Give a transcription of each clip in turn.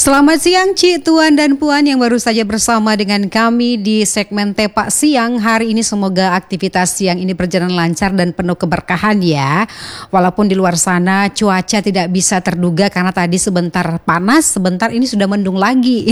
Selamat siang Ci, Tuan dan Puan yang baru saja bersama dengan kami di segmen Tepak Siang. Hari ini semoga aktivitas siang ini berjalan lancar dan penuh keberkahan ya. Walaupun di luar sana cuaca tidak bisa terduga karena tadi sebentar panas, sebentar ini sudah mendung lagi.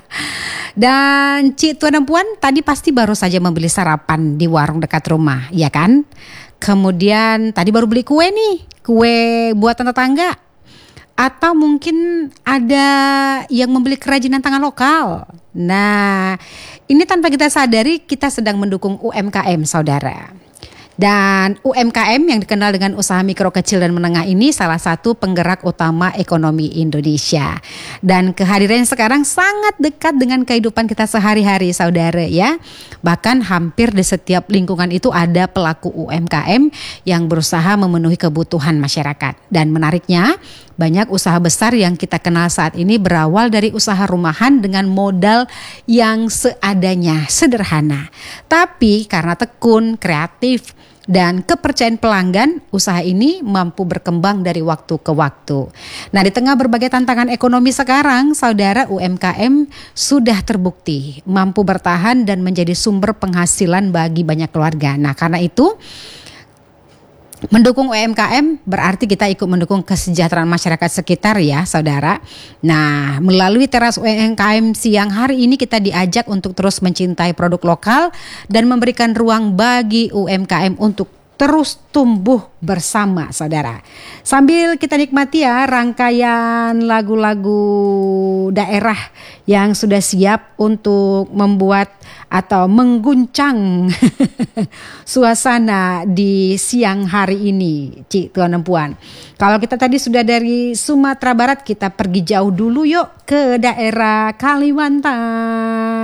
Dan Ci, Tuan dan Puan tadi pasti baru saja membeli sarapan di warung dekat rumah, ya kan? Kemudian tadi baru beli kue nih, kue buatan tetangga. Atau mungkin ada yang membeli kerajinan tangan lokal. Nah, ini tanpa kita sadari kita sedang mendukung UMKM, saudara. Dan UMKM yang dikenal dengan usaha mikro, kecil dan menengah ini salah satu penggerak utama ekonomi Indonesia. Dan kehadirannya sekarang sangat dekat dengan kehidupan kita sehari-hari, saudara ya. Bahkan hampir di setiap lingkungan itu ada pelaku UMKM yang berusaha memenuhi kebutuhan masyarakat. Dan menariknya, banyak usaha besar yang kita kenal saat ini berawal dari usaha rumahan dengan modal yang seadanya, sederhana. Tapi karena tekun, kreatif, dan kepercayaan pelanggan, usaha ini mampu berkembang dari waktu ke waktu. Nah, di tengah berbagai tantangan ekonomi sekarang, saudara, UMKM sudah terbukti mampu bertahan dan menjadi sumber penghasilan bagi banyak keluarga. Nah, karena itu mendukung UMKM berarti kita ikut mendukung kesejahteraan masyarakat sekitar ya saudara. Nah, melalui teras UMKM siang hari ini kita diajak untuk terus mencintai produk lokal dan memberikan ruang bagi UMKM untuk terus tumbuh bersama saudara. Sambil kita nikmati ya rangkaian lagu-lagu daerah yang sudah siap untuk membuat atau mengguncang suasana di siang hari ini, Ci, Tuan dan Puan. Kalau kita tadi sudah dari Sumatera Barat, kita pergi jauh dulu yuk ke daerah Kalimantan.